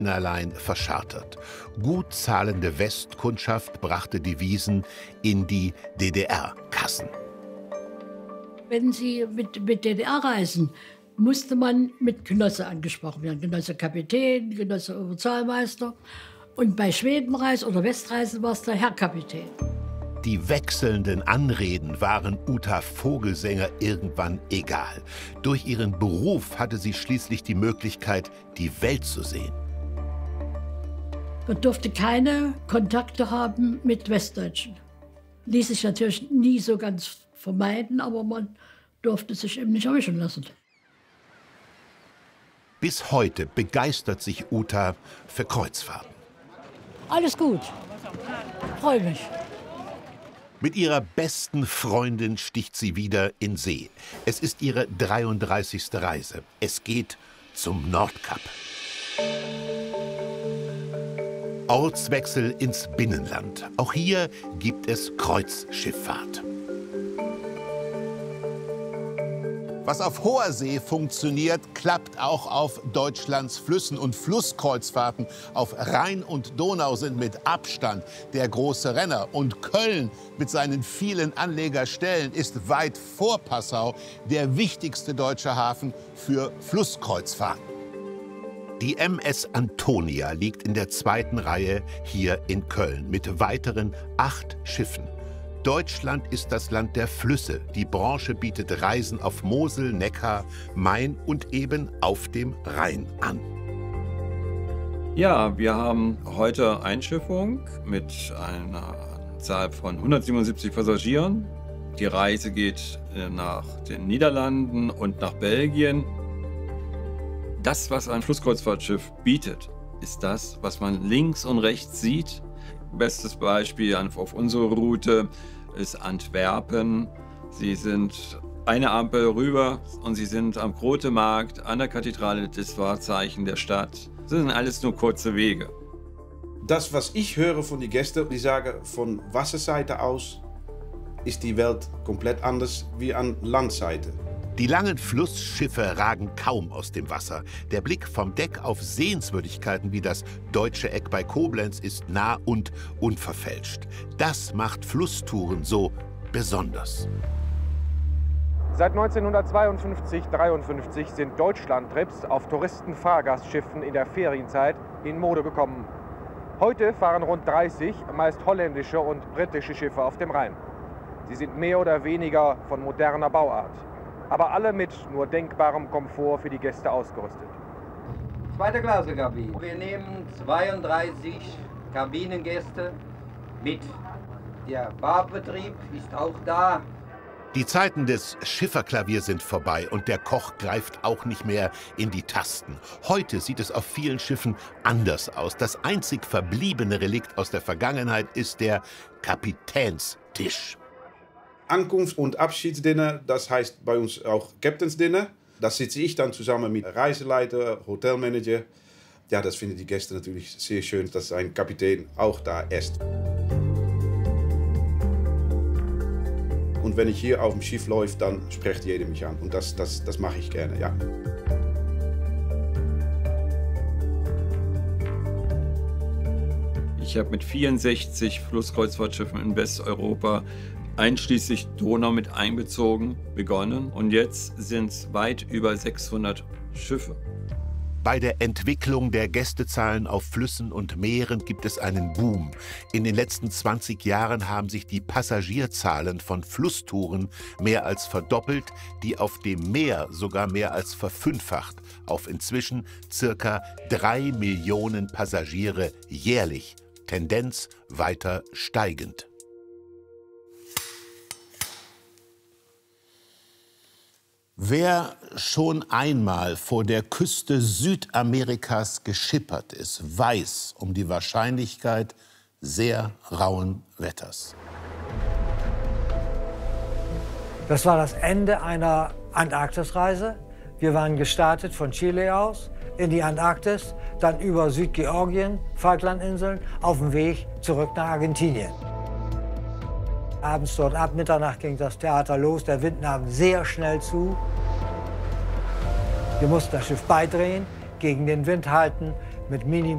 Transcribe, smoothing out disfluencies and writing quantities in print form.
Spendenalein verschartert. Gut zahlende Westkundschaft brachte Devisen in die DDR-Kassen. Wenn Sie mit DDR reisen, musste man mit Genosse angesprochen werden. Genosse Kapitän, Genosse Oberzahlmeister. Und bei Schwedenreisen oder Westreisen war es der Herr Kapitän. Die wechselnden Anreden waren Uta Vogelsänger irgendwann egal. Durch ihren Beruf hatte sie schließlich die Möglichkeit, die Welt zu sehen. Man durfte keine Kontakte haben mit Westdeutschen. Ließ sich natürlich nie so ganz vermeiden, aber man durfte sich eben nicht erwischen lassen. Bis heute begeistert sich Uta für Kreuzfahrten. Alles gut. Freue mich. Mit ihrer besten Freundin sticht sie wieder in See. Es ist ihre 33. Reise. Es geht zum Nordkap. Ortswechsel ins Binnenland. Auch hier gibt es Kreuzschifffahrt. Was auf hoher See funktioniert, klappt auch auf Deutschlands Flüssen. Und Flusskreuzfahrten auf Rhein und Donau sind mit Abstand der große Renner. Und Köln mit seinen vielen Anlegerstellen ist weit vor Passau der wichtigste deutsche Hafen für Flusskreuzfahrten. Die MS Antonia liegt in der zweiten Reihe hier in Köln mit weiteren 8 Schiffen. Deutschland ist das Land der Flüsse. Die Branche bietet Reisen auf Mosel, Neckar, Main und eben auf dem Rhein an. Ja, wir haben heute Einschiffung mit einer Zahl von 177 Passagieren. Die Reise geht nach den Niederlanden und nach Belgien. Das, was ein Flusskreuzfahrtschiff bietet, ist das, was man links und rechts sieht. Bestes Beispiel auf unserer Route ist Antwerpen. Sie sind eine Ampel rüber und Sie sind am Grotemarkt an der Kathedrale des Wahrzeichen der Stadt. Das sind alles nur kurze Wege. Das, was ich höre von den Gästen, die sagen, von Wasserseite aus ist die Welt komplett anders wie an Landseite. Die langen Flussschiffe ragen kaum aus dem Wasser. Der Blick vom Deck auf Sehenswürdigkeiten wie das Deutsche Eck bei Koblenz ist nah und unverfälscht. Das macht Flusstouren so besonders. Seit 1952/53 sind Deutschlandtrips auf Touristenfahrgastschiffen in der Ferienzeit in Mode gekommen. Heute fahren rund 30, meist holländische und britische Schiffe auf dem Rhein. Sie sind mehr oder weniger von moderner Bauart, aber alle mit nur denkbarem Komfort für die Gäste ausgerüstet. Zweite Klasse Kabine. Wir nehmen 32 Kabinengäste mit. Der Barbetrieb ist auch da. Die Zeiten des Schifferklaviers sind vorbei und der Koch greift auch nicht mehr in die Tasten. Heute sieht es auf vielen Schiffen anders aus. Das einzig verbliebene Relikt aus der Vergangenheit ist der Kapitänstisch. Ankunft- und Abschiedsdinner, das heißt bei uns auch Captain's Dinner. Da sitze ich dann zusammen mit Reiseleiter, Hotelmanager. Ja, das finden die Gäste natürlich sehr schön, dass ein Kapitän auch da ist. Und wenn ich hier auf dem Schiff läuft, dann spricht jeder mich an. Und das mache ich gerne, ja. Ich habe mit 64 Flusskreuzfahrtschiffen in Westeuropa einschließlich Donau mit einbezogen, begonnen. Und jetzt sind es weit über 600 Schiffe. Bei der Entwicklung der Gästezahlen auf Flüssen und Meeren gibt es einen Boom. In den letzten 20 Jahren haben sich die Passagierzahlen von Flusstouren mehr als verdoppelt, die auf dem Meer sogar mehr als verfünffacht, auf inzwischen ca. 3 Millionen Passagiere jährlich. Tendenz weiter steigend. Wer schon einmal vor der Küste Südamerikas geschippert ist, weiß um die Wahrscheinlichkeit sehr rauen Wetters. Das war das Ende einer Antarktisreise. Wir waren gestartet von Chile aus in die Antarktis, dann über Südgeorgien, Falklandinseln, auf dem Weg zurück nach Argentinien. Abends dort ab Mitternacht ging das Theater los, der Wind nahm sehr schnell zu. Wir mussten das Schiff beidrehen, gegen den Wind halten, mit Minimum